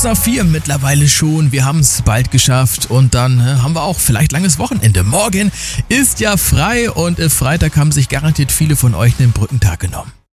nach 4 mittlerweile schon. Wir haben es bald geschafft und dann haben wir auch vielleicht langes Wochenende. Morgen ist ja frei und Freitag haben sich garantiert viele von euch einen Brückentag genommen.